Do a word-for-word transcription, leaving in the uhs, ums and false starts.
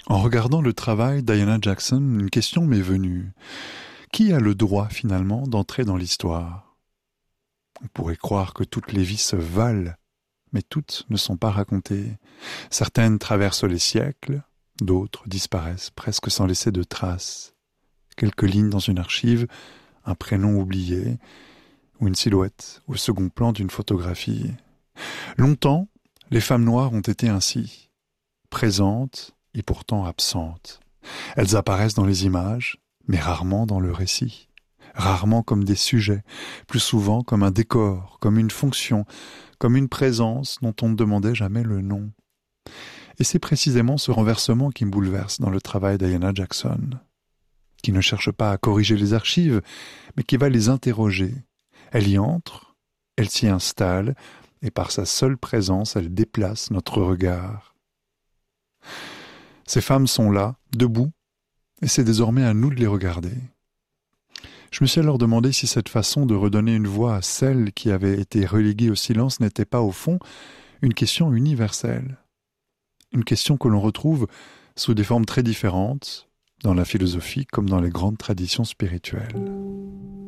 En regardant le travail d'Ayanna Jackson, une question m'est venue. Qui a le droit, finalement, d'entrer dans l'histoire ? On pourrait croire que toutes les vies se valent, mais toutes ne sont pas racontées. Certaines traversent les siècles, d'autres disparaissent presque sans laisser de traces. Quelques lignes dans une archive, un prénom oublié, ou une silhouette au second plan d'une photographie. Longtemps, les femmes noires ont été ainsi, présentes et pourtant absentes. Elles apparaissent dans les images, mais rarement dans le récit. Rarement comme des sujets, plus souvent comme un décor, comme une fonction, comme une présence dont on ne demandait jamais le nom. Et c'est précisément ce renversement qui me bouleverse dans le travail d'Ayanna Jackson, qui ne cherche pas à corriger les archives, mais qui va les interroger. Elle y entre, elle s'y installe, et par sa seule présence, elle déplace notre regard. Ces femmes sont là, debout, et c'est désormais à nous de les regarder. Je me suis alors demandé si cette façon de redonner une voix à celles qui avaient été reléguées au silence n'était pas, au fond, une question universelle. Une question que l'on retrouve sous des formes très différentes, dans la philosophie comme dans les grandes traditions spirituelles.